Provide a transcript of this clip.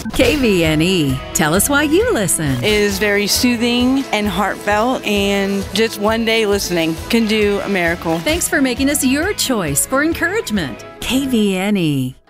KVNE. Tell us why you listen. It is very soothing and heartfelt, and just one day listening can do a miracle. Thanks for making us your choice for encouragement. KVNE.